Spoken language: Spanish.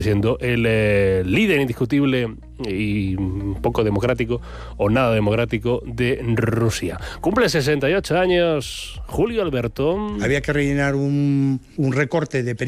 siendo el líder indiscutible y poco democrático o nada democrático de Rusia. Cumple 68 años Julio Alberto. Había que rellenar un recorte de